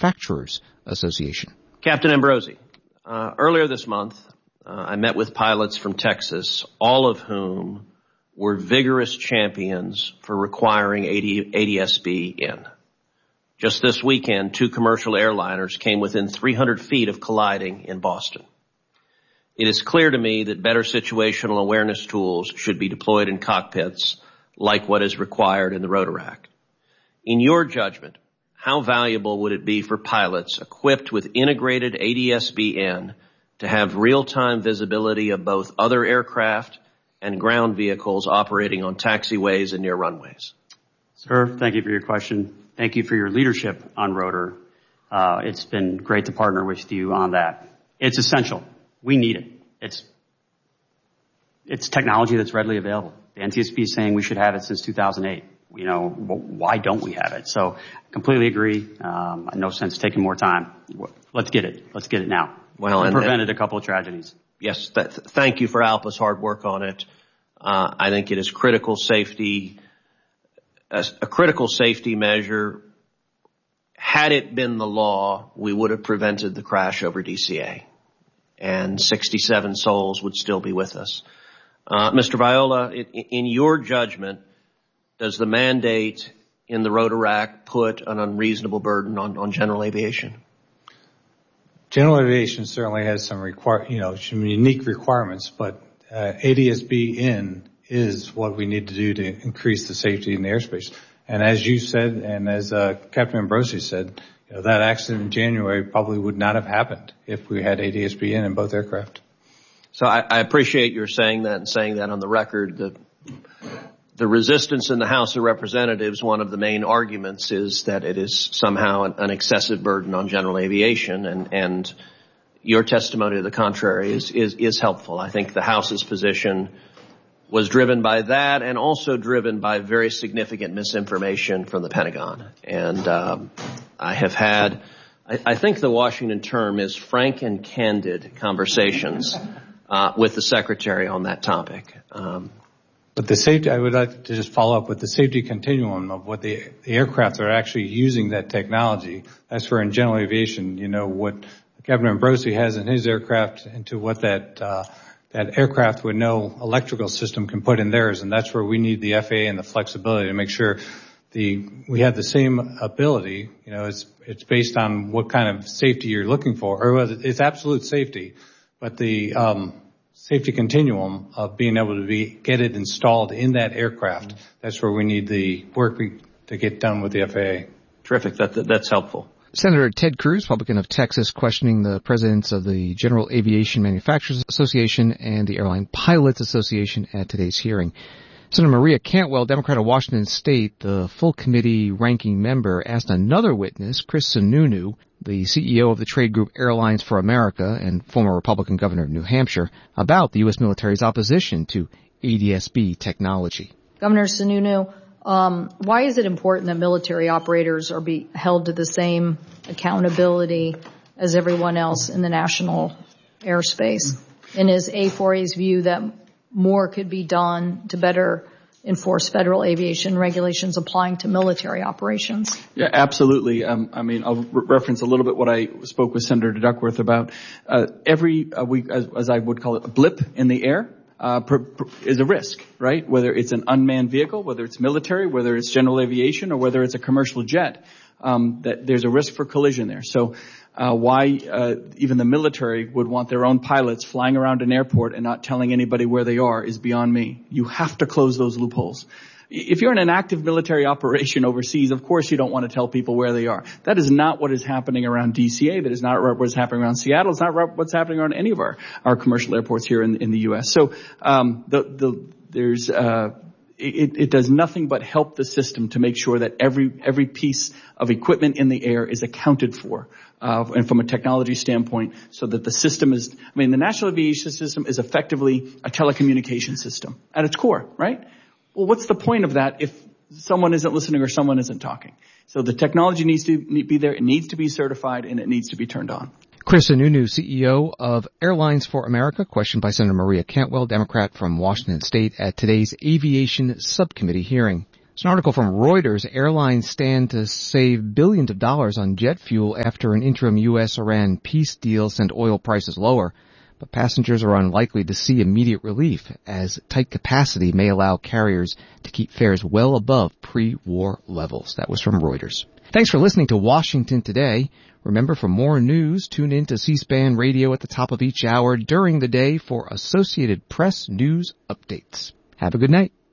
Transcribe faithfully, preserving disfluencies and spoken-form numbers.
Manufacturers Association. Captain Ambrosi, uh, earlier this month, uh, I met with pilots from Texas, all of whom were vigorous champions for requiring A D S B in. Just this weekend, two commercial airliners came within three hundred feet of colliding in Boston. It is clear to me that better situational awareness tools should be deployed in cockpits like what is required in the Rotaract. In your judgment, how valuable would it be for pilots equipped with integrated A D S B N to have real-time visibility of both other aircraft and ground vehicles operating on taxiways and near runways? Sir, thank you for your question. Thank you for your leadership on Rotor. Uh, it's been great to partner with you on that. It's essential. We need it. It's, it's technology that's readily available. The N T S B is saying we should have it since two thousand eight. You know, why don't we have it? So I completely agree. Um, no sense taking more time. Let's get it. Let's get it now. Well, and, and prevented a couple of tragedies. Yes. Th- thank you for ALPA's hard work on it. Uh, I think it is critical safety, a, a critical safety measure. Had it been the law, we would have prevented the crash over D C A, and sixty-seven souls would still be with us. Uh, Mister Viola, in, in your judgment, does the mandate in the Rotaract put an unreasonable burden on, on general aviation? General aviation certainly has some require, you know, some unique requirements, but uh, A D S B in is what we need to do to increase the safety in the airspace. And as you said, and as uh, Captain Ambrosi said, you know, that accident in January probably would not have happened if we had A D S B in in both aircraft. So I, I appreciate your saying that and saying that on the record. The, the resistance in the House of Representatives, one of the main arguments is that it is somehow an, an excessive burden on general aviation, and, and your testimony to the contrary is, is, is helpful. I think the House's position was driven by that and also driven by very significant misinformation from the Pentagon. And um, I have had, I, I think the Washington term is frank and candid conversations uh, with the Secretary on that topic. Um, But the safety, I would like to just follow up with the safety continuum of what the, the aircraft are actually using that technology. That's for in general aviation, you know, what Captain Ambrosi has in his aircraft into what that, uh, that aircraft with no electrical system can put in theirs. And that's where we need the F A A and the flexibility to make sure the, we have the same ability. You know, it's, it's based on what kind of safety you're looking for, or it's absolute safety, but the, um, safety continuum of being able to be get it installed in that aircraft. That's where we need the work we, to get done with the F A A. Terrific. That, that, that's helpful. Senator Ted Cruz, Republican of Texas, questioning the presidents of the General Aviation Manufacturers Association and the Airline Pilots Association at today's hearing. Senator Maria Cantwell, Democrat of Washington State, the full committee ranking member, asked another witness, Chris Sununu, the C E O of the trade group Airlines for America and former Republican governor of New Hampshire, about the U S military's opposition to A D S B technology. Governor Sununu, um, why is it important that military operators are be held to the same accountability as everyone else in the national airspace? And is A four A's view that more could be done to better enforce federal aviation regulations applying to military operations? Yeah, absolutely. Um, I mean, I'll re- reference a little bit what I spoke with Senator Duckworth about. Uh, every uh, week, as, as I would call it, a blip in the air uh, per, per, is a risk, right? Whether it's an unmanned vehicle, whether it's military, whether it's general aviation, or whether it's a commercial jet, um, that there's a risk for collision there. So uh, why uh, even the military would want their own pilots flying around an airport and not telling anybody where they are is beyond me. You have to close those loopholes. If you're in an active military operation overseas, of course you don't want to tell people where they are. That is not what is happening around D C A. That is not what is happening around Seattle. It's not what's happening around any of our, our commercial airports here in, in the U S. So um, the, the, there's uh, it, it does nothing but help the system to make sure that every every piece of equipment in the air is accounted for. Uh, and from a technology standpoint, so that the system is, I mean, the National Aviation System is effectively a telecommunication system at its core, right? Well, what's the point of that if someone isn't listening or someone isn't talking? So the technology needs to be there, it needs to be certified, and it needs to be turned on. Chris Sununu, C E O of Airlines for America, questioned by Senator Maria Cantwell, Democrat from Washington State, at today's Aviation Subcommittee hearing. It's an article from Reuters. Airlines stand to save billions of dollars on jet fuel after an interim U S Iran peace deal sent oil prices lower. But passengers are unlikely to see immediate relief, as tight capacity may allow carriers to keep fares well above pre-war levels. That was from Reuters. Thanks for listening to Washington Today. Remember, for more news, tune in to C-SPAN Radio at the top of each hour during the day for Associated Press news updates. Have a good night.